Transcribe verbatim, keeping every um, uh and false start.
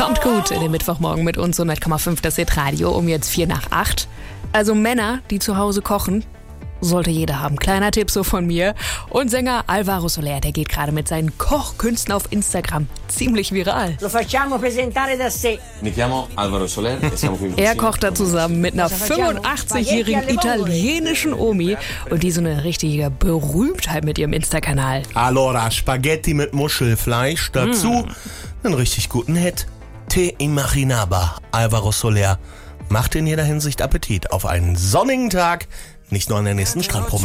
Kommt gut in den Mittwochmorgen mit uns, hundert Komma fünf das Hit-Radio, um jetzt vier nach acht. Also Männer, die zu Hause kochen, sollte jeder haben. Kleiner Tipp so von mir. Und Sänger Alvaro Soler, der geht gerade mit seinen Kochkünsten auf Instagram ziemlich viral. Lo facciamo presentare da sé. Mi chiamo Alvaro Soler e siamo qui. Er kocht da zusammen mit einer fünfundachtzig-jährigen italienischen Omi und die so eine richtige Berühmtheit mit ihrem Insta-Kanal. Allora, Spaghetti mit Muschelfleisch, dazu mm. einen richtig guten Hit. Te imaginaba, Alvaro Soler. Macht in jeder Hinsicht Appetit auf einen sonnigen Tag, nicht nur an der nächsten Strandpromenade.